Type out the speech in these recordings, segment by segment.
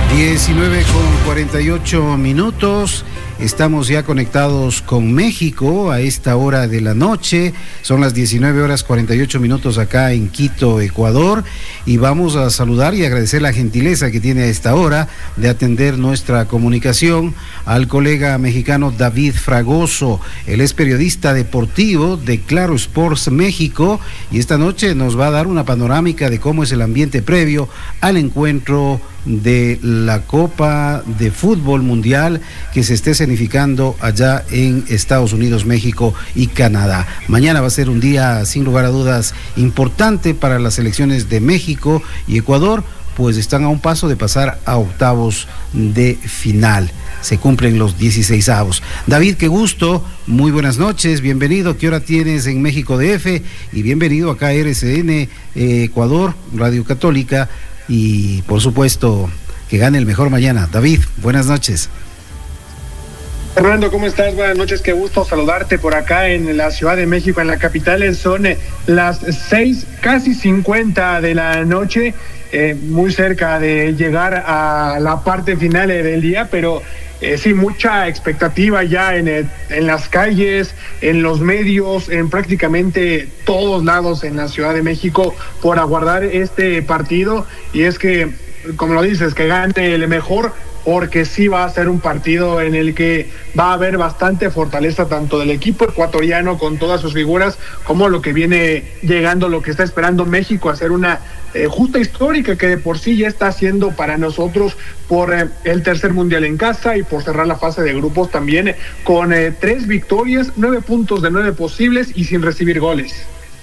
19:48. Estamos ya conectados con México a esta hora de la noche. Son las 19:48 acá en Quito, Ecuador. Y vamos a saludar y agradecer la gentileza que tiene a esta hora de atender nuestra comunicación al colega mexicano David Fragoso. Él es periodista deportivo de Claro Sports México y esta noche nos va a dar una panorámica de cómo es el ambiente previo al encuentro de la Copa de Fútbol Mundial que se esté escenificando allá en Estados Unidos, México y Canadá. Mañana va a ser un día sin lugar a dudas importante para las selecciones de México y Ecuador, pues están a un paso de pasar a octavos de final. Se cumplen los 16avos. David, qué gusto, muy buenas noches, bienvenido. ¿Qué hora tienes en México DF? Y bienvenido acá a RCN Ecuador, Radio Católica. Y por supuesto, que gane el mejor mañana. David, buenas noches. Fernando, ¿cómo estás? Buenas noches, qué gusto saludarte por acá en la Ciudad de México, en la capital. Son las 6, casi 50 de la noche, muy cerca de llegar a la parte final del día, pero sí, mucha expectativa ya en las calles, en los medios, en prácticamente todos lados en la Ciudad de México por aguardar este partido. Y es que, como lo dices, que gane el mejor, porque sí va a ser un partido en el que va a haber bastante fortaleza tanto del equipo ecuatoriano con todas sus figuras, como lo que viene llegando, lo que está esperando México, hacer una justa histórica que de por sí ya está haciendo para nosotros por el tercer mundial en casa y por cerrar la fase de grupos también con 3 victorias, 9 puntos de 9 posibles y sin recibir goles.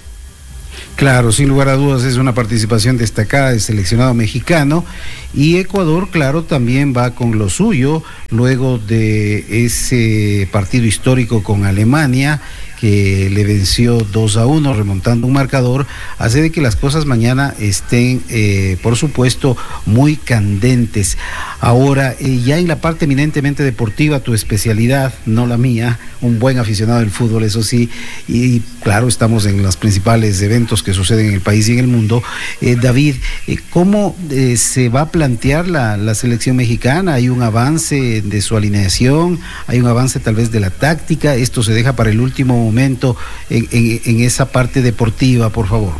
Claro, sin lugar a dudas es una participación destacada del seleccionado mexicano y Ecuador, claro, también va con lo suyo luego de ese partido histórico con Alemania que le venció 2-1 remontando un marcador, hace de que las cosas mañana estén, por supuesto, muy candentes. Ahora, ya en la parte eminentemente deportiva, tu especialidad, no la mía, un buen aficionado del fútbol, eso sí, y claro, estamos en los principales eventos que suceden en el país y en el mundo. David, ¿cómo se va a plantear la selección mexicana? ¿Hay un avance de su alineación? ¿Hay un avance tal vez de la táctica? ¿Esto se deja para el último momento en esa parte deportiva, por favor?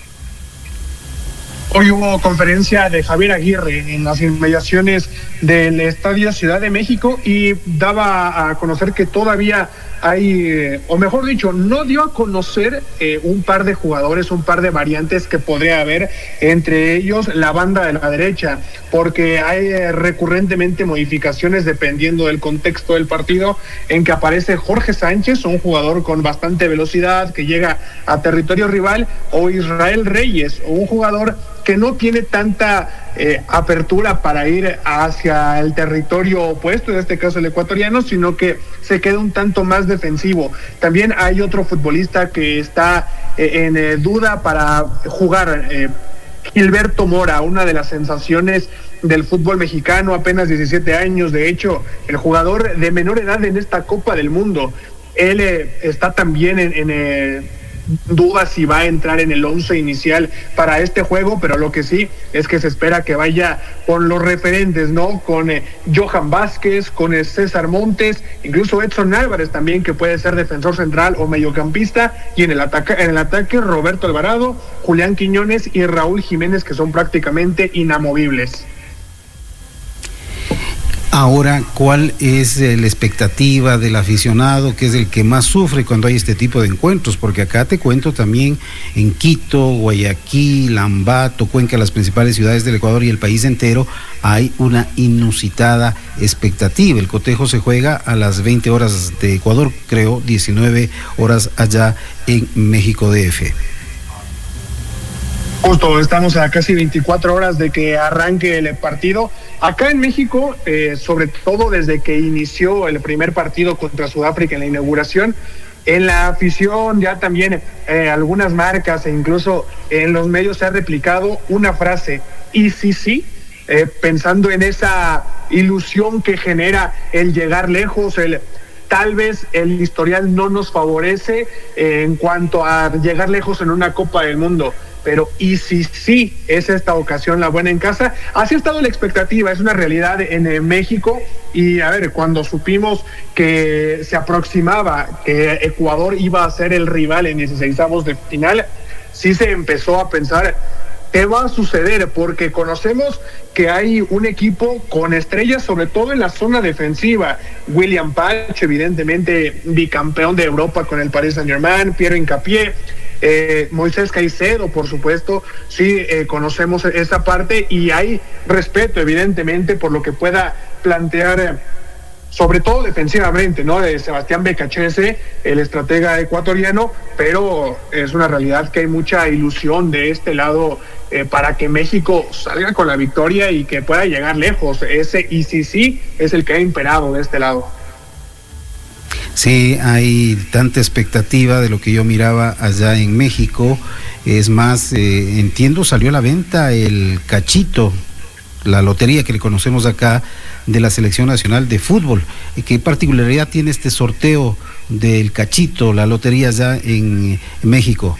Hoy hubo conferencia de Javier Aguirre en las inmediaciones del Estadio Ciudad de México y daba a conocer que todavía hay, o mejor dicho, no dio a conocer un par de jugadores, un par de variantes que podría haber, entre ellos la banda de la derecha, porque hay recurrentemente modificaciones dependiendo del contexto del partido, en que aparece Jorge Sánchez, un jugador con bastante velocidad que llega a territorio rival, o Israel Reyes, un jugador que no tiene tanta apertura para ir hacia el territorio opuesto, en este caso el ecuatoriano, sino que se queda un tanto más defensivo. También hay otro futbolista que está en duda para jugar, Gilberto Mora, una de las sensaciones del fútbol mexicano, apenas 17 años, de hecho, el jugador de menor edad en esta Copa del Mundo. Él está también en duda si va a entrar en el 11 inicial para este juego, pero lo que sí es que se espera que vaya con los referentes, ¿no? Con Johan Vázquez, con César Montes, incluso Edson Álvarez también, que puede ser defensor central o mediocampista, y en el ataque Roberto Alvarado, Julián Quiñones y Raúl Jiménez, que son prácticamente inamovibles. Ahora, ¿cuál es la expectativa del aficionado, que es el que más sufre cuando hay este tipo de encuentros? Porque acá te cuento también en Quito, Guayaquil, Ambato, Cuenca, las principales ciudades del Ecuador y el país entero, hay una inusitada expectativa. El cotejo se juega a las 20 horas de Ecuador, creo, 19 horas allá en México DF. Justo, estamos a casi 24 horas de que arranque el partido. Acá en México, sobre todo desde que inició el primer partido contra Sudáfrica en la inauguración, en la afición, ya también algunas marcas e incluso en los medios se ha replicado una frase, y sí, pensando en esa ilusión que genera el llegar lejos, tal vez el historial no nos favorece en cuanto a llegar lejos en una Copa del Mundo. pero ¿y si sí es esta ocasión la buena en casa? Así ha estado la expectativa, es una realidad en México. Y a ver, cuando supimos que se aproximaba que Ecuador iba a ser el rival en 16avos de final, sí se empezó a pensar qué va a suceder, porque conocemos que hay un equipo con estrellas, sobre todo en la zona defensiva. William Pach, evidentemente bicampeón de Europa con el Paris Saint-Germain, Piero Hincapié, Moisés Caicedo, por supuesto, sí, conocemos esa parte y hay respeto, evidentemente, por lo que pueda plantear, sobre todo defensivamente, ¿no? De Sebastián Becachese, el estratega ecuatoriano, pero es una realidad que hay mucha ilusión de este lado para que México salga con la victoria y que pueda llegar lejos. Ese y sí es el que ha imperado de este lado. Sí, hay tanta expectativa de lo que yo miraba allá en México. Es más, entiendo, salió a la venta el cachito, la lotería que le conocemos acá, de la Selección Nacional de Fútbol. ¿Qué particularidad tiene este sorteo del cachito, la lotería allá en México?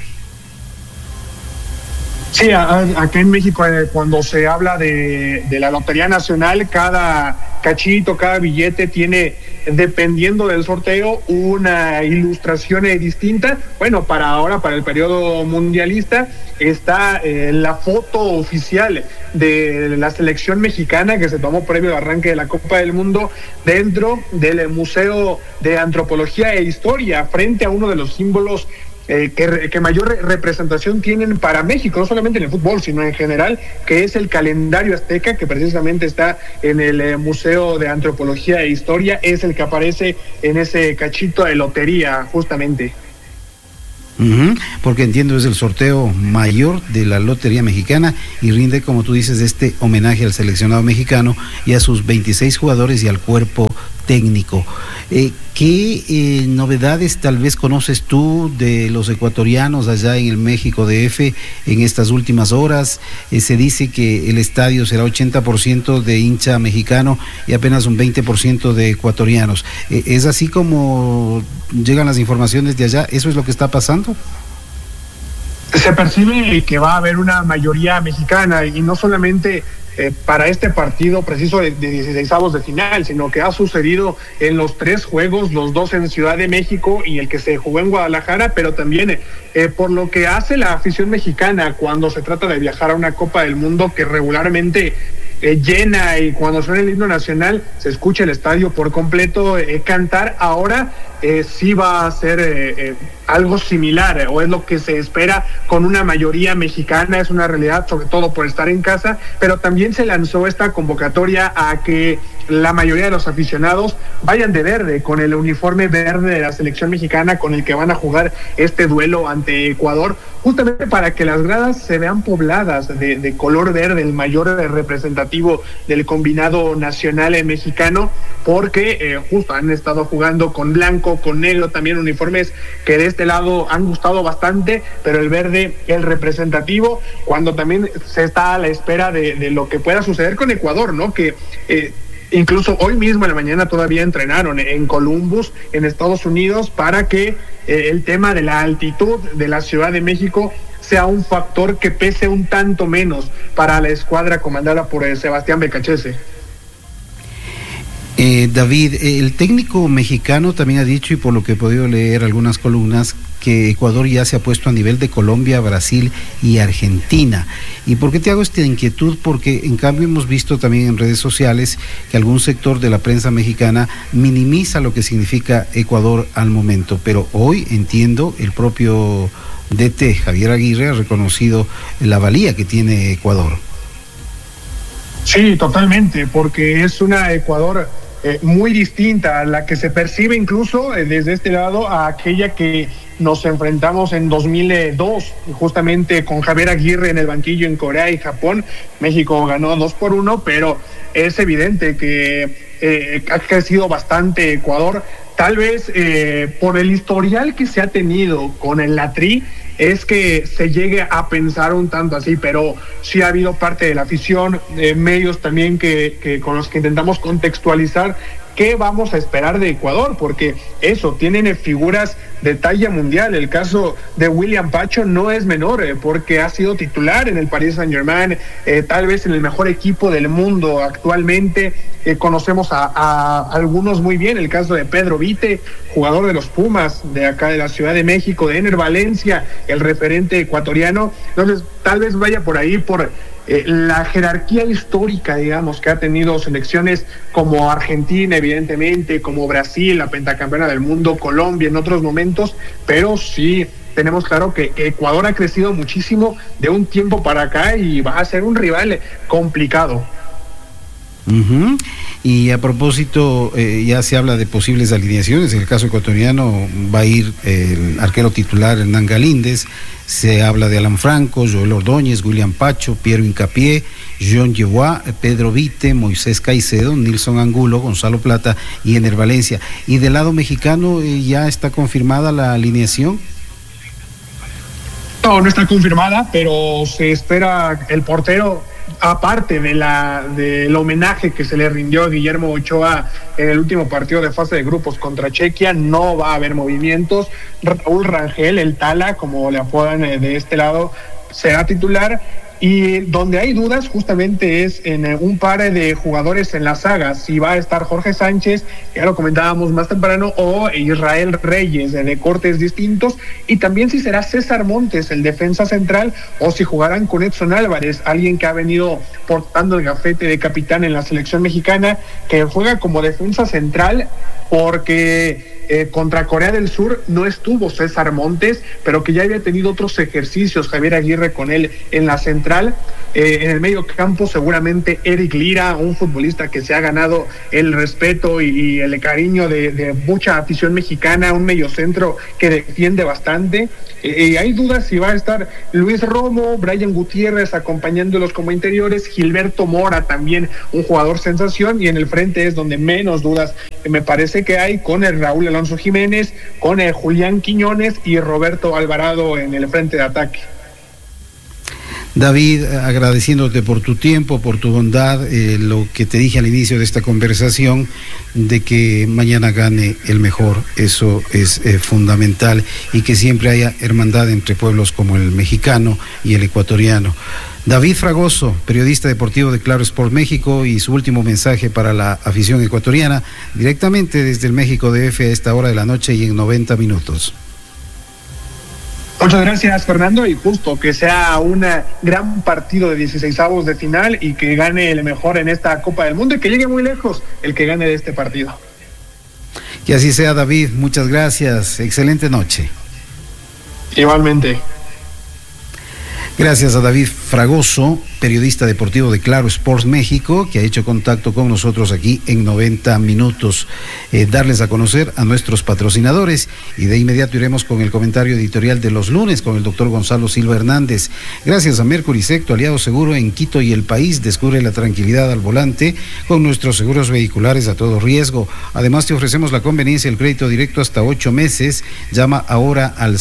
Sí, acá en México, cuando se habla de la Lotería Nacional, cada cachito, cada billete tiene, dependiendo del sorteo, una ilustración distinta. Bueno, para el periodo mundialista está la foto oficial de la selección mexicana que se tomó previo al arranque de la Copa del Mundo dentro del Museo de Antropología e Historia, frente a uno de los símbolos que mayor representación tienen para México, no solamente en el fútbol, sino en general, que es el calendario azteca, que precisamente está en el Museo de Antropología e Historia, es el que aparece en ese cachito de lotería, justamente. Porque entiendo es el sorteo mayor de la Lotería Mexicana y rinde, como tú dices, este homenaje al seleccionado mexicano y a sus 26 jugadores y al cuerpo técnico. ¿Qué novedades tal vez conoces tú de los ecuatorianos allá en el México DF en estas últimas horas? Se dice que el estadio será 80% de hincha mexicano y apenas un 20% de ecuatorianos. ¿Es así como llegan las informaciones de allá? ¿Eso es lo que está pasando? Se percibe que va a haber una mayoría mexicana y no solamente para este partido preciso de 16avos de final, sino que ha sucedido en los 3 juegos, los 2 en Ciudad de México y el que se jugó en Guadalajara, pero también por lo que hace la afición mexicana cuando se trata de viajar a una Copa del Mundo que regularmente llena, y cuando suena el himno nacional se escucha el estadio por completo cantar. Ahora sí va a ser algo similar, o es lo que se espera con una mayoría mexicana. Es una realidad, sobre todo por estar en casa, pero también se lanzó esta convocatoria a que la mayoría de los aficionados vayan de verde, con el uniforme verde de la selección mexicana con el que van a jugar este duelo ante Ecuador, justamente para que las gradas se vean pobladas de color verde, el mayor representativo del combinado nacional mexicano, porque justo han estado jugando con blanco, con negro, también uniformes que de este lado han gustado bastante, pero el verde, el representativo, cuando también se está a la espera de lo que pueda suceder con Ecuador, ¿no? Que incluso hoy mismo en la mañana todavía entrenaron en Columbus, en Estados Unidos, para que el tema de la altitud de la Ciudad de México sea un factor que pese un tanto menos para la escuadra comandada por Sebastián Becachese. David, el técnico mexicano también ha dicho, y por lo que he podido leer algunas columnas, que Ecuador ya se ha puesto a nivel de Colombia, Brasil y Argentina. ¿Y por qué te hago esta inquietud? Porque en cambio hemos visto también en redes sociales que algún sector de la prensa mexicana minimiza lo que significa Ecuador al momento, pero hoy entiendo el propio DT Javier Aguirre ha reconocido la valía que tiene Ecuador. Sí, totalmente, porque es una Ecuador muy distinta a la que se percibe incluso desde este lado a aquella que nos enfrentamos en 2002, justamente con Javier Aguirre en el banquillo en Corea y Japón. México ganó 2-1, pero es evidente que ha crecido bastante Ecuador, tal vez por el historial que se ha tenido con el Latri, es que se llegue a pensar un tanto así, pero sí ha habido parte de la afición, medios también que con los que intentamos contextualizar, ¿qué vamos a esperar de Ecuador? Porque eso, tienen figuras de talla mundial. El caso de William Pacho no es menor, porque ha sido titular en el Paris Saint-Germain, tal vez en el mejor equipo del mundo actualmente. Conocemos a algunos muy bien, el caso de Pedro Vite, jugador de los Pumas, de acá de la Ciudad de México, de Ener Valencia, el referente ecuatoriano. Entonces, tal vez vaya por ahí, por la jerarquía histórica, digamos, que ha tenido selecciones como Argentina, evidentemente, como Brasil, la pentacampeona del mundo, Colombia en otros momentos, pero sí tenemos claro que Ecuador ha crecido muchísimo de un tiempo para acá y va a ser un rival complicado. Uh-huh. Y a propósito, ya se habla de posibles alineaciones. En el caso ecuatoriano va a ir el arquero titular Hernán Galíndez. Se habla de Alan Franco, Joel Ordóñez, William Pacho, Piero Hincapié, John Yehuá, Pedro Vite, Moisés Caicedo, Nilson Angulo, Gonzalo Plata y Ener Valencia. Y del lado mexicano, ¿ya está confirmada la alineación? No está confirmada, pero se espera el portero, aparte del homenaje que se le rindió a Guillermo Ochoa en el último partido de fase de grupos contra Chequia. No va a haber movimientos. Raúl Rangel, el Tala, como le apodan de este lado, será titular. Y donde hay dudas justamente es en un par de jugadores en la saga, si va a estar Jorge Sánchez, ya lo comentábamos más temprano, o Israel Reyes, de cortes distintos, y también si será César Montes, el defensa central, o si jugarán con Edson Álvarez, alguien que ha venido portando el gafete de capitán en la selección mexicana, que juega como defensa central, porque contra Corea del Sur no estuvo César Montes, pero que ya había tenido otros ejercicios Javier Aguirre con él en la central. En el medio campo seguramente Eric Lira, un futbolista que se ha ganado el respeto y el cariño de mucha afición mexicana, un mediocentro que defiende bastante. Hay dudas si va a estar Luis Romo, Brian Gutiérrez acompañándolos como interiores, Gilberto Mora también, un jugador sensación, y en el frente es donde menos dudas me parece que hay, con el Raúl Alonso Jiménez, con el Julián Quiñones y Roberto Alvarado en el frente de ataque. David, agradeciéndote por tu tiempo, por tu bondad, lo que te dije al inicio de esta conversación, de que mañana gane el mejor, eso es fundamental, y que siempre haya hermandad entre pueblos como el mexicano y el ecuatoriano. David Fragoso, periodista deportivo de Claro Sport México, y su último mensaje para la afición ecuatoriana, directamente desde el México DF a esta hora de la noche y en 90 minutos. Muchas gracias, Fernando, y justo que sea un gran partido de 16avos de final y que gane el mejor en esta Copa del Mundo y que llegue muy lejos el que gane de este partido. Que así sea, David, muchas gracias, excelente noche. Igualmente. Gracias a David Fragoso, periodista deportivo de Claro Sports México, que ha hecho contacto con nosotros aquí en 90 minutos. Darles a conocer a nuestros patrocinadores, y de inmediato iremos con el comentario editorial de los lunes con el doctor Gonzalo Silva Hernández. Gracias a Mercury Secto, aliado seguro en Quito y el país. Descubre la tranquilidad al volante con nuestros seguros vehiculares a todo riesgo. Además, te ofrecemos la conveniencia del crédito directo hasta 8 meses. Llama ahora al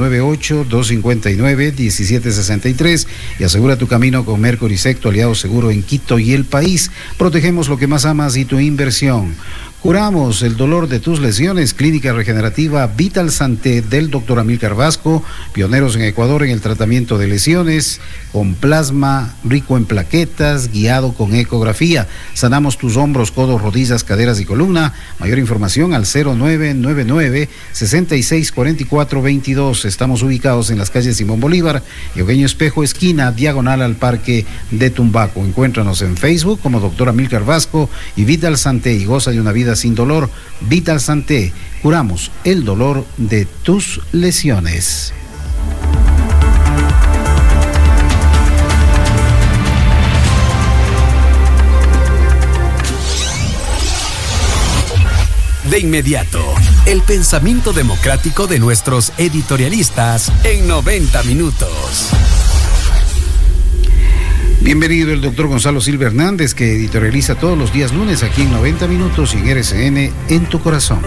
098-259-1763 y asegura tu camino con Mercury Secto, aliado seguro en Quito y el país. Protegemos lo que más amas y tu inversión. Curamos el dolor de tus lesiones. Clínica Regenerativa Vital Santé del Dr. Amílcar Vasco, pioneros en Ecuador en el tratamiento de lesiones con plasma rico en plaquetas, guiado con ecografía. Sanamos tus hombros, codos, rodillas, caderas y columna. Mayor información al 0999-664422. Estamos ubicados en las calles Simón Bolívar y Eugenio Espejo, esquina diagonal al Parque de Tumbaco. Encuéntranos en Facebook como Dr. Amílcar Vasco y Vital Santé y goza de una vida sin dolor. Vital Santé, curamos el dolor de tus lesiones. De inmediato, el pensamiento democrático de nuestros editorialistas en 90 minutos. Bienvenido el doctor Gonzalo Silva Hernández, que editorializa todos los días lunes aquí en 90 minutos y en RCN en tu corazón.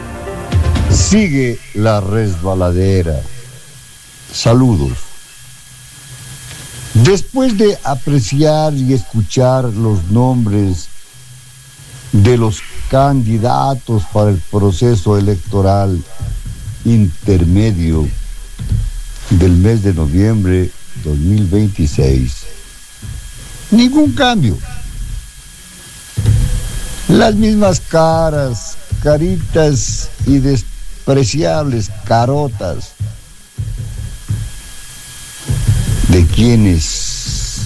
Sigue la resbaladera. Saludos. Después de apreciar y escuchar los nombres de los candidatos para el proceso electoral intermedio del mes de noviembre 2026. Ningún cambio. Las mismas caras, caritas y despreciables carotas de quienes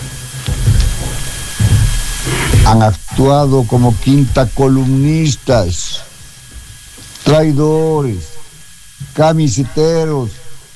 han actuado como quinta columnistas, traidores, camiseteros,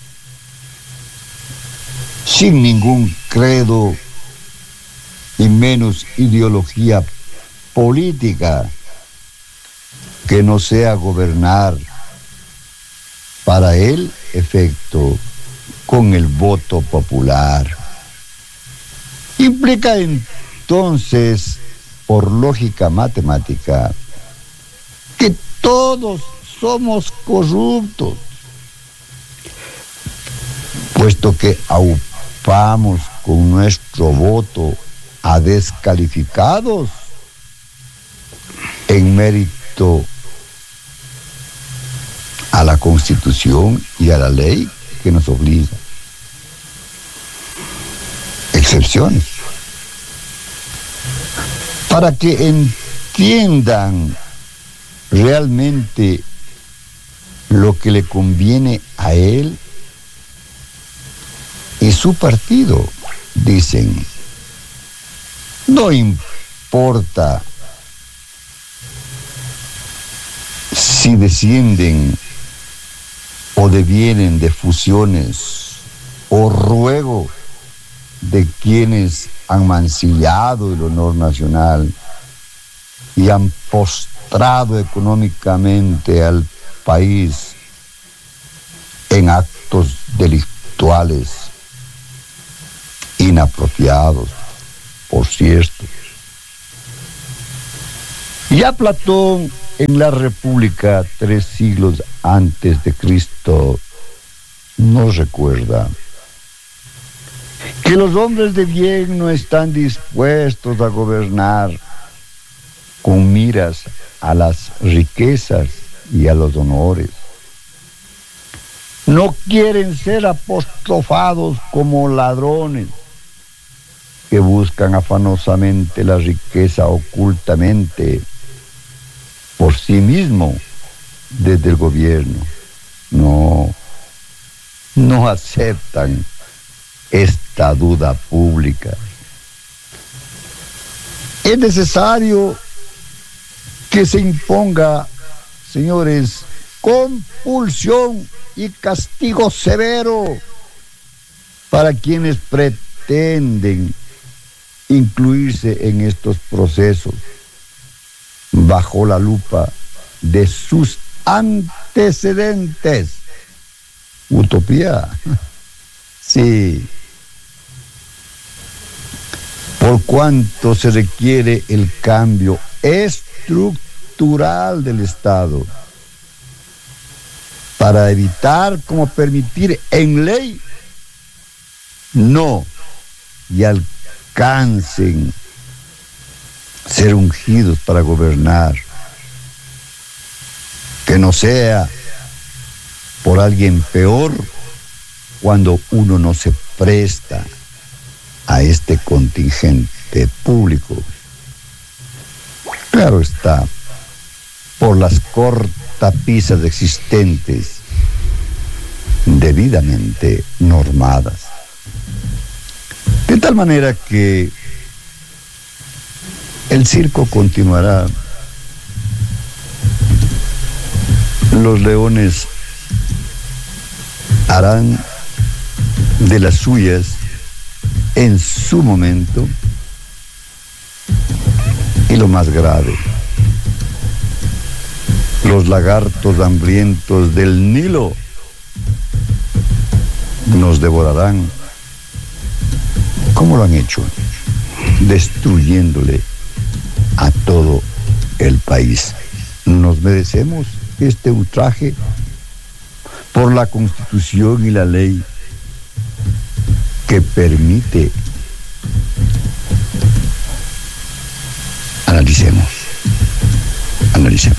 sin ningún credo y menos ideología política que no sea gobernar para el efecto con el voto popular. Implica entonces, por lógica matemática, que todos somos corruptos, puesto que aupamos con nuestro voto a descalificados en mérito a la Constitución y a la ley que nos obliga. Excepciones. Para que entiendan realmente lo que le conviene a él y su partido, dicen, no importa si descienden o devienen de fusiones o ruego de quienes han mancillado el honor nacional y han postrado económicamente al país en actos delictuales inapropiados, por cierto. Ya Platón, en la República 3 siglos antes de Cristo, nos recuerda que los hombres de bien no están dispuestos a gobernar con miras a las riquezas y a los honores. No quieren ser apostrofados como ladrones que buscan afanosamente la riqueza ocultamente por sí mismo desde el gobierno. No aceptan esta duda pública. Es necesario que se imponga, señores, compulsión y castigo severo para quienes pretenden incluirse en estos procesos bajo la lupa de sus antecedentes. Utopía. Sí. Por cuanto se requiere el cambio estructural del Estado para evitar como permitir en ley no y alcancen ser ungidos para gobernar, que no sea por alguien peor cuando uno no se presta a este contingente público. Claro está, por las cortapisas existentes debidamente normadas. De tal manera que el circo continuará. Los leones harán de las suyas en su momento. Y lo más grave, los lagartos hambrientos del Nilo nos devorarán, como lo han hecho, destruyéndole a todo el país. Nos merecemos este ultraje por la Constitución y la ley que permite. Analicemos. Alicia.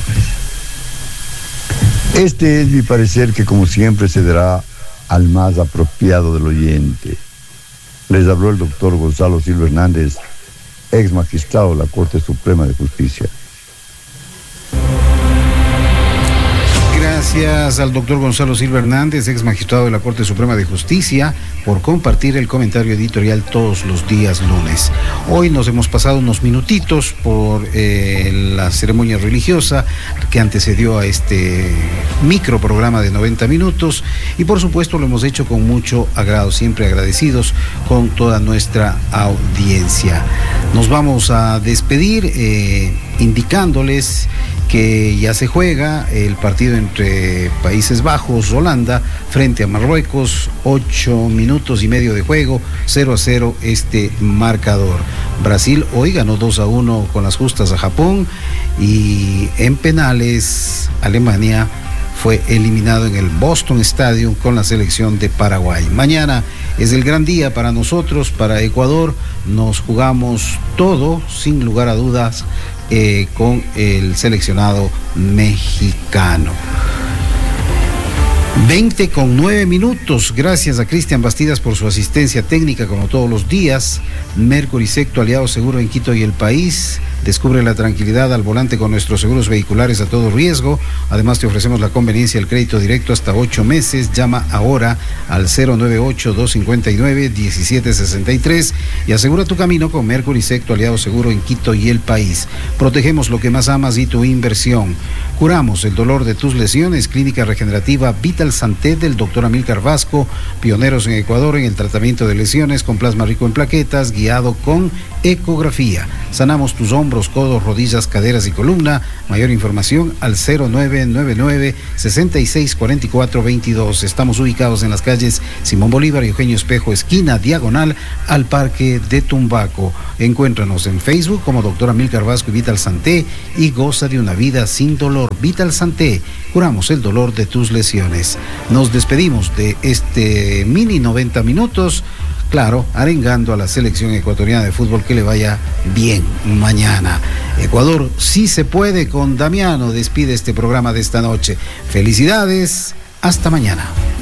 Este es mi parecer, que como siempre se dará al más apropiado del oyente. Les habló el doctor Gonzalo Silva Hernández, ex magistrado de la Corte Suprema de Justicia. Gracias al doctor Gonzalo Silva Hernández, ex magistrado de la Corte Suprema de Justicia, por compartir el comentario editorial todos los días lunes. Hoy nos hemos pasado unos minutitos por la ceremonia religiosa que antecedió a este micro programa de 90 minutos y por supuesto lo hemos hecho con mucho agrado, siempre agradecidos con toda nuestra audiencia. Nos vamos a despedir indicándoles que ya se juega el partido entre Países Bajos, Holanda, frente a Marruecos, 8 minutos y medio de juego, 0-0 este marcador. Brasil hoy ganó 2-1 con las justas a Japón y en penales Alemania fue eliminado en el Boston Stadium con la selección de Paraguay. Mañana es el gran día para nosotros, para Ecuador. Nos jugamos todo, sin lugar a dudas, con el seleccionado mexicano. 20:09. Gracias a Cristian Bastidas por su asistencia técnica como todos los días. Mercury Secto, aliado seguro en Quito y el país. Descubre la tranquilidad al volante con nuestros seguros vehiculares a todo riesgo. Además te ofrecemos la conveniencia del crédito directo hasta 8 meses. Llama ahora al 098-259-1763 y asegura tu camino con Mercury Secto, aliado seguro en Quito y el país. Protegemos lo que más amas y tu inversión. Curamos el dolor de tus lesiones. Clínica Regenerativa Vital Santé del Dr. Amílcar Vasco, pioneros en Ecuador en el tratamiento de lesiones con plasma rico en plaquetas, guiado con ecografía. Sanamos tus hombros, codos, rodillas, caderas y columna. Mayor información al 0999-664422. Estamos ubicados en las calles Simón Bolívar y Eugenio Espejo, esquina diagonal al Parque de Tumbaco. Encuéntranos en Facebook como Dr. Amílcar Vasco y Vital Santé y goza de una vida sin dolor. Vital Santé, curamos el dolor de tus lesiones. Nos despedimos de este mini 90 minutos. Claro, arengando a la selección ecuatoriana de fútbol que le vaya bien mañana. Ecuador sí se puede con Damiano. Despide este programa de esta noche. Felicidades, hasta mañana.